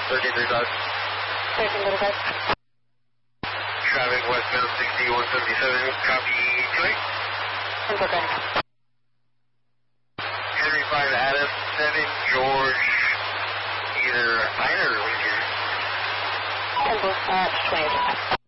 1335. 1335. Traffic westbound 6177, copy 2. Okay. Henry 5 Adam 7 George, either Ida or Legion. 10 28.